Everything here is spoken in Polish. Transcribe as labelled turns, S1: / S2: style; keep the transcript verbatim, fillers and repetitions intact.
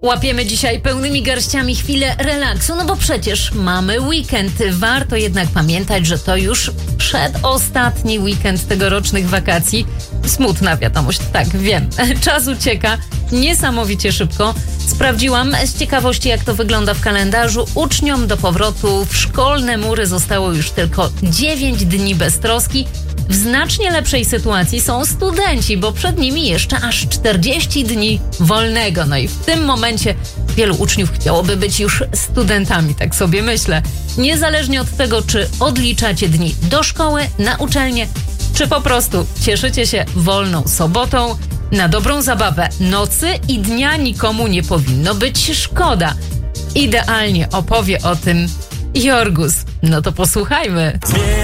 S1: Łapiemy dzisiaj pełnymi garściami chwilę relaksu, no bo przecież mamy weekend. Warto jednak pamiętać, że to już przedostatni weekend tegorocznych wakacji. Smutna wiadomość, tak, wiem. Czas ucieka niesamowicie szybko. Sprawdziłam z ciekawości, jak to wygląda w kalendarzu. Uczniom do powrotu w szkolne mury zostało już tylko dziewięć dni bez troski. W znacznie lepszej sytuacji są studenci, bo przed nimi jeszcze aż czterdzieści dni wolnego. No i w tym momencie wielu uczniów chciałoby być już studentami, tak sobie myślę. Niezależnie od tego, czy odliczacie dni do szkoły, na uczelnię, czy po prostu cieszycie się wolną sobotą, na dobrą zabawę nocy i dnia nikomu nie powinno być szkoda. Idealnie opowie o tym Jorgus. No to posłuchajmy.